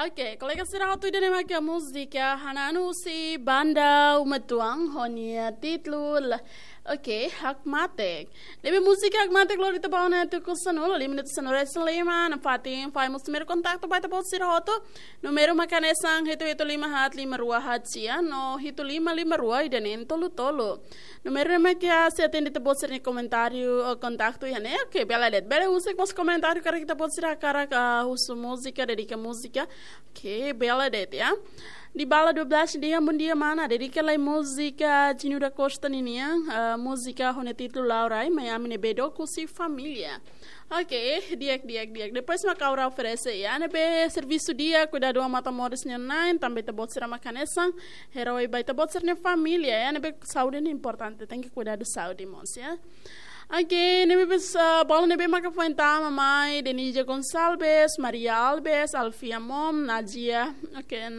Oke, kolega sirahat ide nema que a música hananu si banda uma tuang honia título. Oke, hakmatek. Debe música hakmatek lo dito ba na tu kusanolo 5 minutos sonora selema na fating fai musmer kontakto pa tapos sirahat numero makanesang hito 5 no hito 5 idanen tolo. Numero nema que se atende te botar ni comentário ou contacto yane. Oke, bela usik mas comentário cara kita botar cara usu música dedica música. Oke, bela ya. Di bala 12 dia bom dia mana dedica lá música Tino da Costa ninia música hone título Laurai mas amine bedo kusi família. Ok, diak. Depois macaura oferece ya nebe serviço dia cuidado a mata modas nyan também te botar macanesan herói vai te botar ne família ya nebe saúde é importante tem que cuidar da saúde mons ya. Aqui, nebe bola nebe maca fuenta mamãe Denise Gonçalves, Maria Alves, Alfia Mom, Nadia, ok.